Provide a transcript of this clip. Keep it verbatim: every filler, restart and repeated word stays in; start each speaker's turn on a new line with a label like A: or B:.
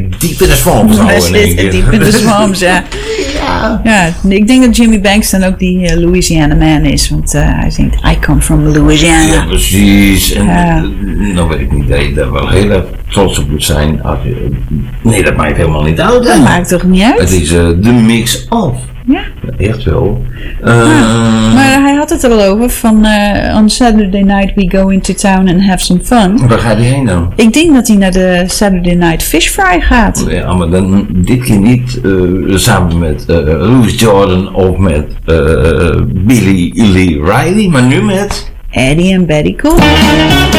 A: diep in de swamps
B: Wij
A: houden in één
B: zitten
A: keer.
B: diep in de swamps, ja.
A: Ja.
B: Ja, ik denk dat Jimmy Banks dan ook die uh, Louisiana man is, want uh, hij zingt I come from Louisiana.
A: Ja, precies. En
B: Ja.
A: uh, nou weet ik niet dat je daar wel heel erg trots op moet zijn. Als je, nee, dat maakt helemaal niet uit.
B: Dat
A: hè.
B: maakt toch niet uit?
A: Het is uh, de mix of.
B: Ja.
A: Echt wel. Uh,
B: Maar hij had het er al over van uh, on Saturday night we go into town and have some fun.
A: waar gaat hij heen dan?
B: Ik denk dat hij naar de Saturday night fish fry gaat.
A: Ja, maar dan dit keer niet uh, samen met uh, Louis Jordan of met uh, Billy Lee Riley, maar nu met...
B: Eddie en Betty Cool.